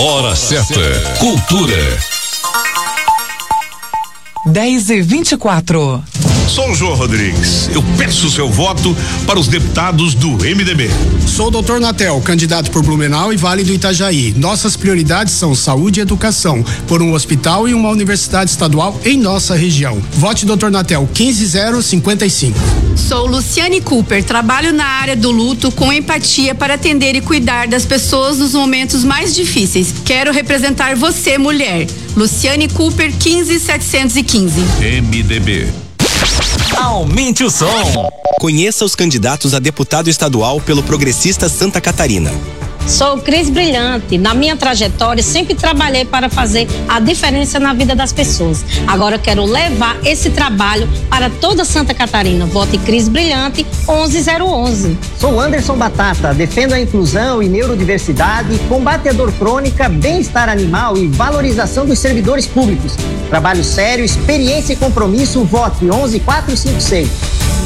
Hora certa. Cultura. 10h24. Sou o João Rodrigues. Eu peço o seu voto para os deputados do MDB. Sou o Dr. Natel, candidato por Blumenau e Vale do Itajaí. Nossas prioridades são saúde e educação, por um hospital e uma universidade estadual em nossa região. Vote Dr. Natel 15055. Sou Luciane Cooper, trabalho na área do luto com empatia para atender e cuidar das pessoas nos momentos mais difíceis. Quero representar você, mulher. Luciane Cooper 15715. MDB. Aumente o som. Conheça os candidatos a deputado estadual pelo Progressista Santa Catarina. Sou Cris Brilhante. Na minha trajetória, sempre trabalhei para fazer a diferença na vida das pessoas. Agora quero levar esse trabalho para toda Santa Catarina. Vote Cris Brilhante 11011. Sou Anderson Batata. Defendo a inclusão e neurodiversidade, combate à dor crônica, bem-estar animal e valorização dos servidores públicos. Trabalho sério, experiência e compromisso. Vote 11456.